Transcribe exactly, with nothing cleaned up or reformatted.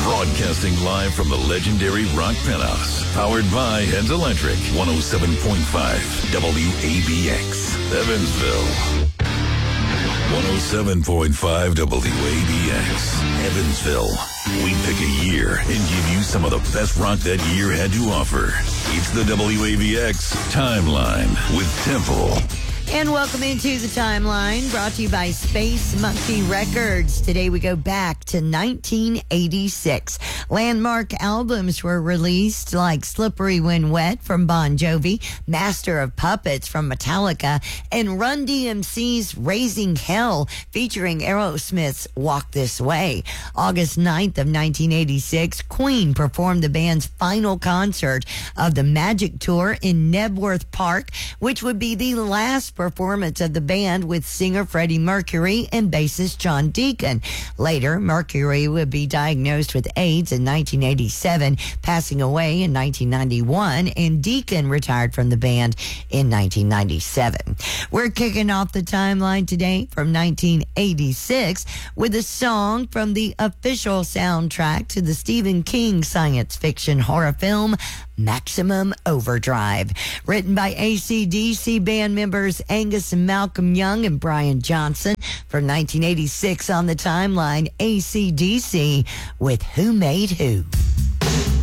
Broadcasting live from the legendary Rock Penthouse. Powered by Heads Electric. one oh seven point five W A B X. Evansville. one oh seven point five W A B X. Evansville. We pick a year and give you some of the best rock that year had to offer. It's the W A B X Timeline with Temple. And welcome into the Timeline, brought to you by Space Monkey Records. Today we go back to nineteen eighty-six. Landmark albums were released like Slippery When Wet from Bon Jovi, Master of Puppets from Metallica, and Run D M C's Raising Hell featuring Aerosmith's Walk This Way. August ninth of nineteen eighty-six, Queen performed the band's final concert of the Magic Tour in Knebworth Park, which would be the last performance of the band with singer Freddie Mercury and bassist John Deacon. Later, Mercury would be diagnosed with AIDS in nineteen eighty-seven, passing away in nineteen ninety-one, and Deacon retired from the band in nineteen ninety-seven. We're kicking off the Timeline today from nineteen eighty-six with a song from the official soundtrack to the Stephen King science fiction horror film Maximum Overdrive. Written by A C D C band members Angus and Malcolm Young and Brian Johnson. From nineteen eighty-six on the Timeline, A C D C with Who Made Who.